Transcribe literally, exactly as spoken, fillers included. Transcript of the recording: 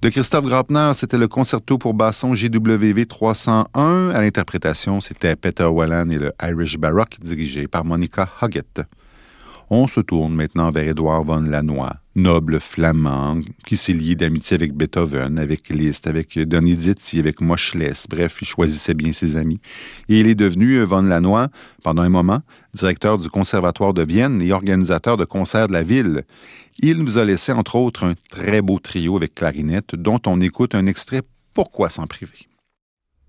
De Christophe Graupner, c'était le concerto pour basson G W V trois cent un. À l'interprétation, c'était Peter Whelan et le Irish Baroque, dirigé par Monica Huggett. On se tourne maintenant vers Édouard von Lannoy, noble flamand, qui s'est lié d'amitié avec Beethoven, avec Liszt, avec Donizetti, avec Moscheles. Bref, il choisissait bien ses amis. Et il est devenu, von Lannoy, pendant un moment, directeur du Conservatoire de Vienne et organisateur de concerts de la ville. Il nous a laissé, entre autres, un très beau trio avec clarinette, dont on écoute un extrait « Pourquoi s'en priver ».